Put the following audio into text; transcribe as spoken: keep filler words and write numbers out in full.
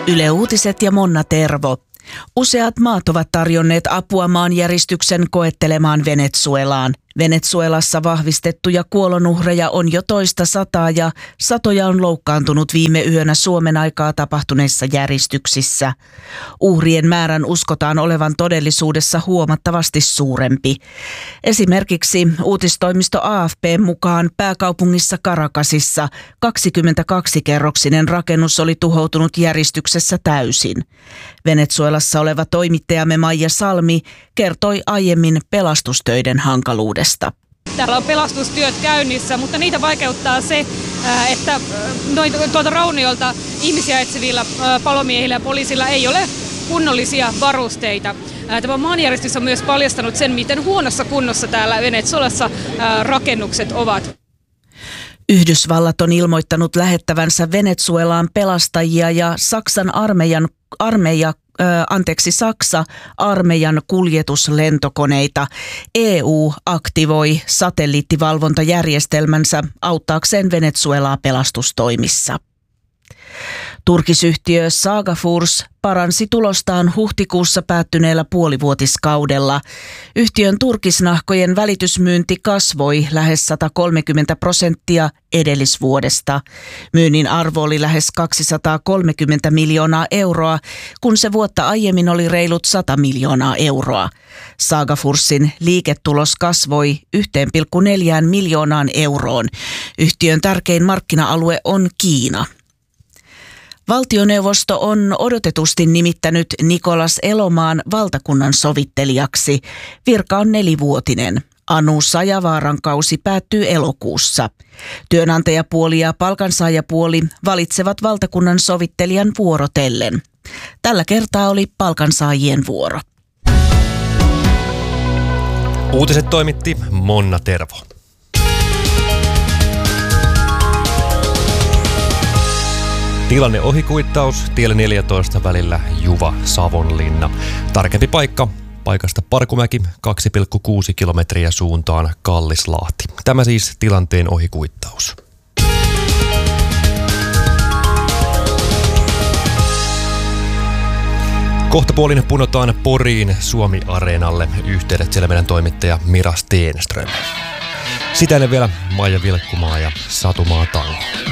Yle Uutiset ja Monna Tervo. Useat maat ovat tarjonneet apua maanjäristyksen koettelemaan Venezuelaan. Venezuelassa vahvistettuja kuolonuhreja on jo toista sataa ja satoja on loukkaantunut viime yönä Suomen aikaa tapahtuneissa järistyksissä. Uhrien määrän uskotaan olevan todellisuudessa huomattavasti suurempi. Esimerkiksi uutistoimisto A F P:n mukaan pääkaupungissa Caracasissa kaksikymmentäkaksi-kerroksinen rakennus oli tuhoutunut järistyksessä täysin. Venezuelassa oleva toimittajamme Maija Salmi kertoi aiemmin pelastustöiden hankaluudesta. Täällä on pelastustyöt käynnissä, mutta niitä vaikeuttaa se, että tuolta rauniolta ihmisiä etsivillä palomiehillä ja poliisilla ei ole kunnollisia varusteita. Tämä maanjäristys on myös paljastanut sen, miten huonossa kunnossa täällä Venezuelassa rakennukset ovat. Yhdysvallat on ilmoittanut lähettävänsä Venezuelaan pelastajia ja Saksan armeijan armeija Anteeksi, Saksa armeijan kuljetuslentokoneita. E U aktivoi satelliittivalvontajärjestelmänsä auttaakseen Venezuelaa pelastustoimissa. Turkisyhtiö Saga Furs paransi tulostaan huhtikuussa päättyneellä puolivuotiskaudella. Yhtiön turkisnahkojen välitysmyynti kasvoi lähes sata kolmekymmentä prosenttia edellisvuodesta. Myynnin arvo oli lähes kaksisataakolmekymmentä miljoonaa euroa, kun se vuotta aiemmin oli reilut sata miljoonaa euroa. Saga Fursin liiketulos kasvoi yksi pilkku neljä miljoonaan euroon. Yhtiön tärkein markkina-alue on Kiina. Valtioneuvosto on odotetusti nimittänyt Nikolas Elomaan valtakunnan sovittelijaksi. Virka on nelivuotinen. Anu Sajavaaran kausi päättyy elokuussa. Työnantajapuoli ja palkansaajapuoli valitsevat valtakunnan sovittelijan vuorotellen. Tällä kertaa oli palkansaajien vuoro. Uutiset toimitti Monna Tervo. Tilanne ohikuittaus tielle neljätoista välillä Juva-Savonlinna. Tarkempi paikka paikasta Parkumäki kaksi pilkku kuusi kilometriä suuntaan Kallislahti. Tämä siis tilanteen ohikuittaus. Kohtapuolin punotaan Poriin Suomi-areenalle. Yhteydet siellä meidän toimittaja Mira Stenström. Sitä ennen vielä Maija Vilkkumaa ja Satumaa Tango.